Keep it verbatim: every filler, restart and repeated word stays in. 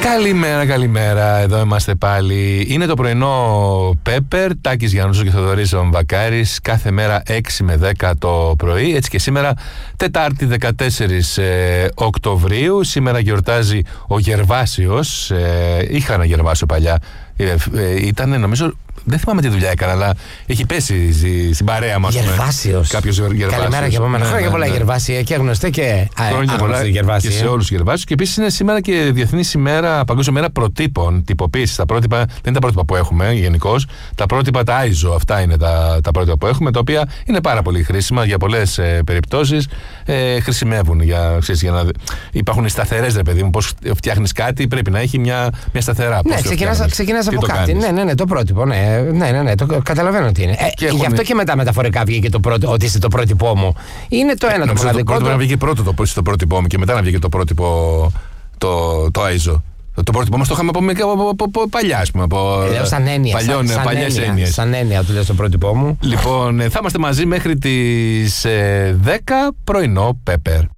Καλημέρα, καλημέρα. Εδώ είμαστε πάλι. Είναι το πρωινό Pepper, Τάκης Γιαννούσος και Θοδωρής Βακάρης. Κάθε μέρα έξι με δέκα το πρωί. Έτσι και σήμερα, Τετάρτη δεκατέσσερις ε, Οκτωβρίου. Σήμερα γιορτάζει ο Γερβάσιος. Ε, είχα ένα Γερβάσιο παλιά. Ε, ε, ήταν νομίζω. Δεν θυμάμαι τι δουλειά έκανα, αλλά έχει πέσει στην παρέα μας. Γερβάσιος. Κάποιος Γερβάσιος. Καλημέρα και από μένα. Χρόνια πολλά Γερβάσια και γνωστέ και άγνωστοι Γερβάσια. Και σε όλους τους Γερβάσιους. Και επίσης είναι σήμερα και Διεθνής ημέρα, Παγκόσμια μέρα προτύπων, τυποποίησης. Τα πρότυπα δεν είναι τα πρότυπα που έχουμε γενικώς. Τα πρότυπα, τα άι ες ο, αυτά είναι τα, τα πρότυπα που έχουμε, τα οποία είναι πάρα πολύ χρήσιμα για πολλές ε, περιπτώσεις. Ε, χρησιμεύουν για, ξέρεις, για να. Υπάρχουν σταθερές, ρε παιδί μου. Πώς φτιάχνεις κάτι, πρέπει να έχει μια, μια σταθερά. Ναι, ξεκινάς από κάτι. Ναι, ναι, ναι, το πρότυπο, ναι. Ναι, ναι, ναι, το καταλαβαίνω τι είναι. Ε, και γι' έχουμε... αυτό και μετά μεταφορικά βγήκε το πρώτο, ότι είστε το πρότυπό μου. Είναι το ένα το μοναδικό. Πρέπει να βγήκε πρώτο το, το πρότυπό μου και μετά να βγήκε το πρότυπο το, το άι ες ο. Το πρότυπο μας το είχαμε από, από, από, από παλιά, ας πούμε. Από Λέω σαν έννοια. Παλιών, σαν, παλιές έννοια, έννοιες. Σαν έννοια ότι λες το πρότυπό μου. Λοιπόν, θα είμαστε μαζί μέχρι τις ε, δέκα πρωινό Pepper.